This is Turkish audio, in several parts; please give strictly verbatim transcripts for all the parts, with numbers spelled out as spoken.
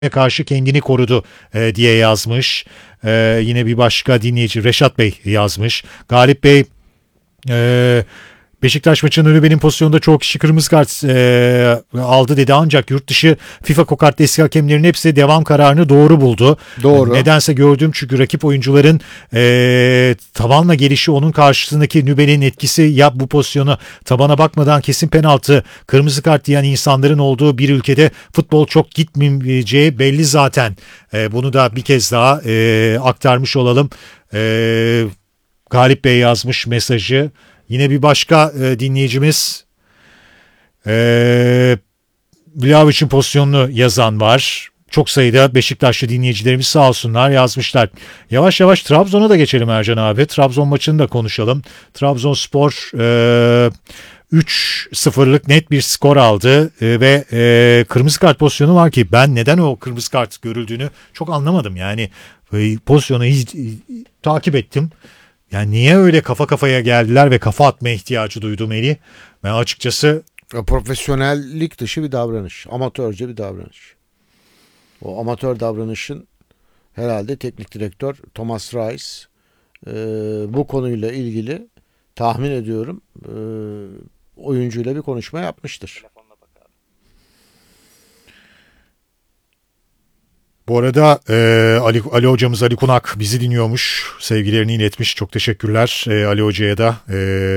karşı kendini korudu e, diye yazmış. E, yine bir başka dinleyici Reşat Bey yazmış. Galip Bey e, Beşiktaş maçının önü benim pozisyonda çok kişi kırmızı kart e, aldı dedi, ancak yurt dışı FIFA kokartlı eski hakemlerin hepsi devam kararını doğru buldu. Doğru. Nedense gördüm, çünkü rakip oyuncuların e, tavanla gelişi onun karşısındaki Nübel'in etkisi, ya bu pozisyonu tabana bakmadan kesin penaltı, kırmızı kart diyen insanların olduğu bir ülkede futbol çok gitmeyeceği belli zaten. E, bunu da bir kez daha e, aktarmış olalım. E, Galip Bey yazmış mesajı. Yine bir başka e, dinleyicimiz e, Vlahovic'in pozisyonunu yazan var. Çok sayıda Beşiktaşlı dinleyicilerimiz sağ olsunlar yazmışlar. Yavaş yavaş Trabzon'a da geçelim Ercan abi. Trabzon maçını da konuşalım. Trabzonspor e, üç sıfırlık net bir skor aldı e, ve e, kırmızı kart pozisyonu var ki ben neden o kırmızı kart görüldüğünü çok anlamadım. Yani e, pozisyonu hiç, e, takip ettim. Yani niye öyle kafa kafaya geldiler ve kafa atmaya ihtiyacı duydu Melih? Ben açıkçası... Profesyonellik dışı bir davranış. Amatörce bir davranış. O amatör davranışın herhalde teknik direktör Thomas Reis e, bu konuyla ilgili tahmin ediyorum e, oyuncuyla bir konuşma yapmıştır. Bu arada e, Ali, Ali hocamız Ali Kunak bizi dinliyormuş. Sevgilerini iletmiş. Çok teşekkürler e, Ali hocaya da. E,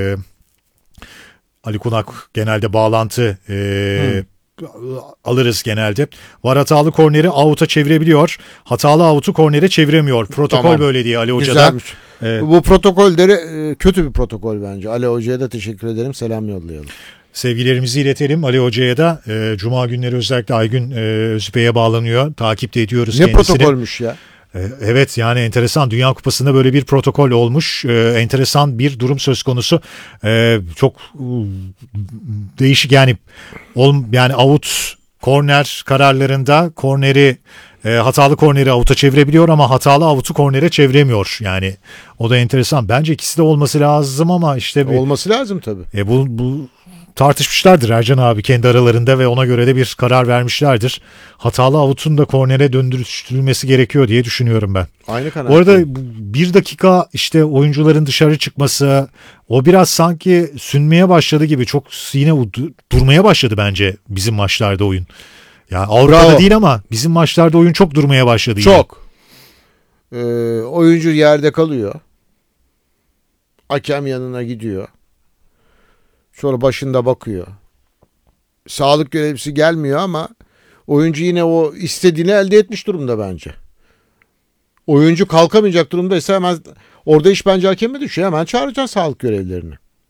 Ali Kunak genelde bağlantı e, alırız genelde. Var hatalı korneri out'a çevirebiliyor. Hatalı out'u kornere çeviremiyor. Protokol tamam. Böyle diye Ali hocada. E, Bu protokolleri kötü bir protokol bence. Ali hocaya da teşekkür ederim. Selam yollayalım. Sevgilerimizi iletelim Ali Hoca'ya da. E, Cuma günleri özellikle Aygün e, Özüpe'ye bağlanıyor. Takip de ediyoruz ne kendisini. Ne protokolmüş ya? E, evet, yani enteresan. Dünya Kupası'nda böyle bir protokol olmuş. E, enteresan bir durum söz konusu. E, çok e, değişik yani. Ol, yani out, korner kararlarında korneri e, hatalı korneri out'a çevirebiliyor ama hatalı out'u kornere çeviremiyor. Yani o da enteresan. Bence ikisi de olması lazım ama işte... Bir, olması lazım tabii. E, bu... bu tartışmışlardır Ercan abi kendi aralarında ve ona göre de bir karar vermişlerdir. Hatalı avutun da kornere döndürülmesi gerekiyor diye düşünüyorum ben. Aynı kanal. Bu arada bir dakika işte oyuncuların dışarı çıkması, o biraz sanki sünmeye başladı gibi, çok yine durmaya başladı bence bizim maçlarda oyun. Yani Avrupa'da Bravo. Değil ama bizim maçlarda oyun çok durmaya başladı. Çok. Ee, oyuncu yerde kalıyor. Hakem yanına gidiyor. Sonra başında bakıyor. Sağlık görevlisi gelmiyor ama oyuncu yine o istediğini elde etmiş durumda bence. Oyuncu kalkamayacak durumdaysa hemen orada iş bence hakeme düşüyor. Hemen çağıracağız sağlık görevlilerini.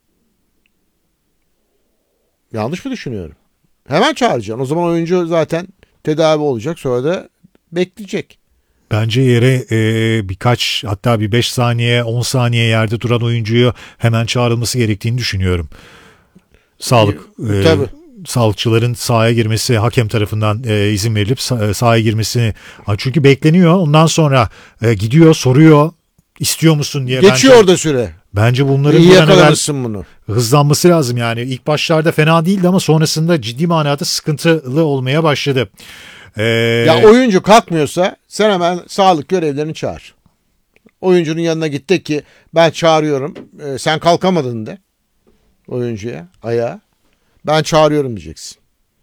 Yanlış mı düşünüyorum? Hemen çağıracaksın. O zaman oyuncu zaten tedavi olacak. Sonra da bekleyecek. Bence yere e, birkaç, hatta bir beş saniye on saniye yerde duran oyuncuyu hemen çağrılması gerektiğini düşünüyorum. Sağlık e, sağlıkçıların sahaya girmesi, hakem tarafından e, izin verilip sah- sahaya girmesini, çünkü bekleniyor. Ondan sonra e, gidiyor, soruyor, istiyor musun diye. Geçiyor bence, orada süre. Bence bunların İyi yakalamışsın bunu. Hızlanması lazım yani. İlk başlarda fena değildi ama sonrasında ciddi manada sıkıntılı olmaya başladı. Ee, ya oyuncu kalkmıyorsa sen hemen sağlık görevlilerini çağır. Oyuncunun yanına git de ki ben çağırıyorum. E, sen kalkamadın de. Oyuncuya, ayağa. Ben çağırıyorum diyeceksin.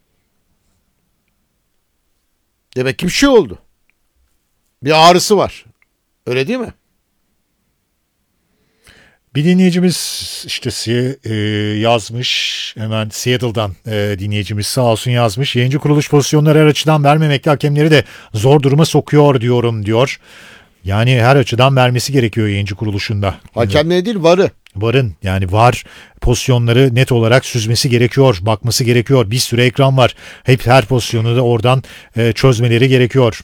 Demek ki bir şey oldu. Bir ağrısı var. Öyle değil mi? Bir dinleyicimiz işte e, yazmış, hemen Seattle'dan e, dinleyicimiz sağ olsun yazmış. Yayıncı kuruluş pozisyonları her açıdan vermemekle hakemleri de zor duruma sokuyor diyorum diyor. Yani her açıdan vermesi gerekiyor yayıncı kuruluşunda. Hakemleri değil, varı. Varın yani var pozisyonları net olarak süzmesi gerekiyor, bakması gerekiyor. Bir sürü ekran var. Hep her pozisyonu da oradan e, çözmeleri gerekiyor.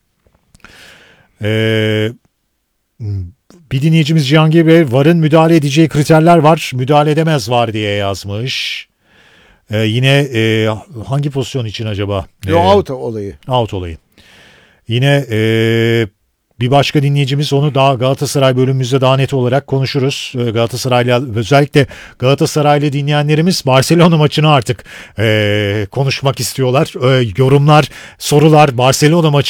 Eee Bir dinleyicimiz Cihangir Bey, varın müdahale edeceği kriterler var, müdahale edemez var diye yazmış. Ee, yine e, hangi pozisyon için acaba? Yo, ee, out olayı. Out olayı. Yine e, Bir başka dinleyicimiz, onu daha Galatasaray bölümümüzde daha net olarak konuşuruz. Ee, Galatasaray'la, özellikle Galatasaraylı dinleyenlerimiz Barcelona maçını artık e, konuşmak istiyorlar. E, yorumlar, sorular Barcelona maçı